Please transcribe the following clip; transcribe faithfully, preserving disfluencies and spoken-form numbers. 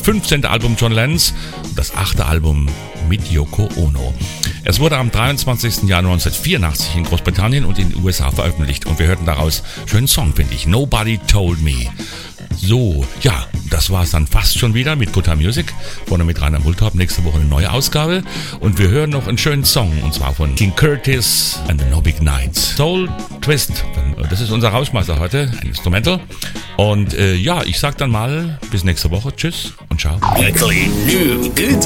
fünfzehnte Album John Lennons, das achte Album mit Yoko Ono. Es wurde am dreiundzwanzigsten Januar neunzehnhundertvierundachtzig in Großbritannien und in den U S A veröffentlicht und wir hörten daraus einen schönen Song, finde ich, Nobody Told Me. So, ja, das war es dann fast schon wieder mit Good Time Music. Vorne mit Rainer Multorp, nächste Woche eine neue Ausgabe. Und wir hören noch einen schönen Song, und zwar von King Curtis and the No Big Nights. Soul Twist, das ist unser Rausschmeißer heute, ein Instrumental. Und äh, ja, ich sag dann mal bis nächste Woche. Tschüss und ciao. Weekly New Good